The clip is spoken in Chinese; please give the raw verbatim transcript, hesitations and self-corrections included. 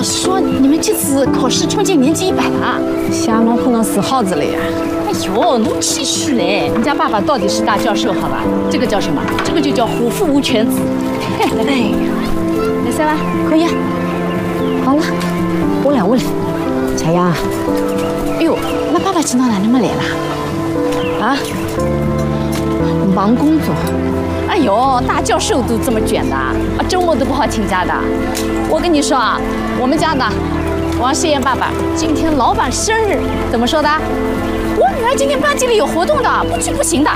说你们这次考试冲进年级一百了， 瞎弄不能死耗子了呀！ 哎呦，侬谦虚嘞！人家爸爸到底是大教授，好吧？这个叫什么？这个就叫虎父无犬子。哎呀，来塞吧， 可以啊。好了，我来，我来。小杨， 哎呦，那爸爸今朝哪能没来啦？ 啊？忙工作。 哎呦，大教授都这么卷的啊，周末都不好请假的。我跟你说啊，我们家的王诗妍爸爸今天老板生日，怎么说的？我女儿今天班级里有活动的，不去不行的。